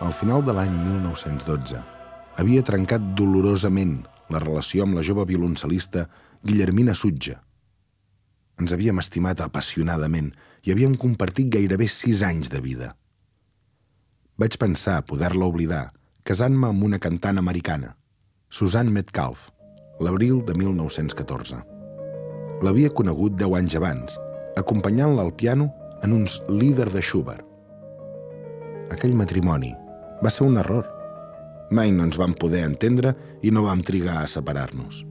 Al final de l'any 1912, havia trencat dolorosament la relació amb la jove violoncel·lista Guillermina Sutja. Ens havíem estimat apassionadament i havíem compartit gairebé 6 anys de vida. Vaig pensar poder-la oblidar casant-me amb una cantant americana, Suzanne Metcalf, l'abril de 1914. L'havia conegut 10 anys abans, acompanyant-la al piano en uns Lieder de Schubert. Aquell matrimoni va ser un error. Mai no ens vam poder entendre i no vam trigar a separar-nos.